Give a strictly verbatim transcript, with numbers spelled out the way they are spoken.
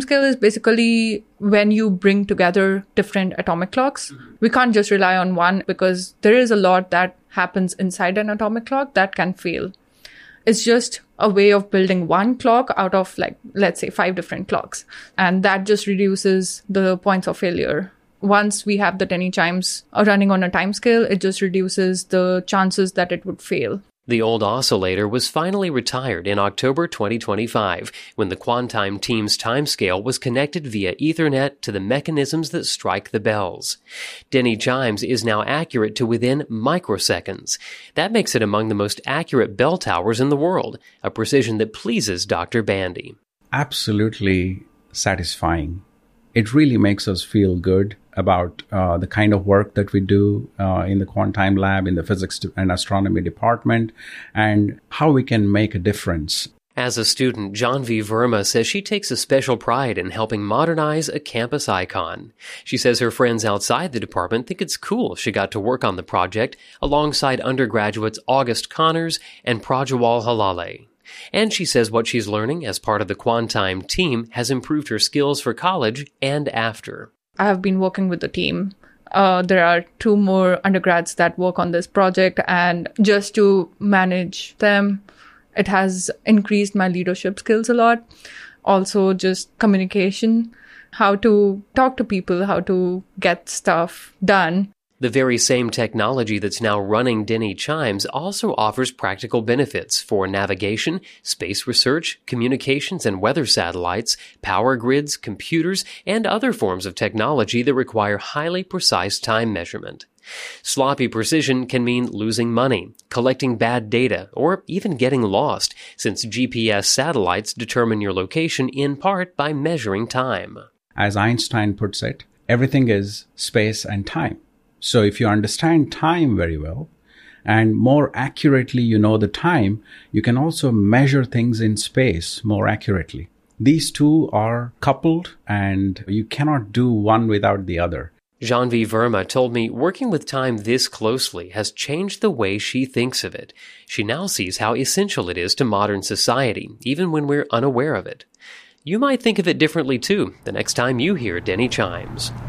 timescale is basically when you bring together different atomic clocks. Mm-hmm. We can't just rely on one because there is a lot that happens inside an atomic clock that can fail. It's just a way of building one clock out of, like, let's say five different clocks. And that just reduces the points of failure. Once we have the Denny chimes running on a timescale, it just reduces the chances that it would fail. The old oscillator was finally retired in October twenty twenty-five when the Quantime team's timescale was connected via Ethernet to the mechanisms that strike the bells. Denny chimes is now accurate to within microseconds. That makes it among the most accurate bell towers in the world, a precision that pleases Doctor Bandy. Absolutely satisfying. It really makes us feel good about uh, the kind of work that we do uh, in the Quantime Lab, in the Physics and Astronomy Department, and how we can make a difference. As a student, Janvi Verma says she takes a special pride in helping modernize a campus icon. She says her friends outside the department think it's cool she got to work on the project alongside undergraduates August Connors and Prajwal Halale. And she says what she's learning as part of the Quantime team has improved her skills for college and after. I have been working with the team. Uh, there are two more undergrads that work on this project, and just to manage them, it has increased my leadership skills a lot. Also, just communication, how to talk to people, how to get stuff done. The very same technology that's now running Denny chimes also offers practical benefits for navigation, space research, communications and weather satellites, power grids, computers, and other forms of technology that require highly precise time measurement. Sloppy precision can mean losing money, collecting bad data, or even getting lost, since G P S satellites determine your location in part by measuring time. As Einstein puts it, everything is space and time. So if you understand time very well and more accurately you know the time, you can also measure things in space more accurately. These two are coupled and you cannot do one without the other. Janvi Verma told me working with time this closely has changed the way she thinks of it. She now sees how essential it is to modern society, even when we're unaware of it. You might think of it differently too the next time you hear Denny chimes.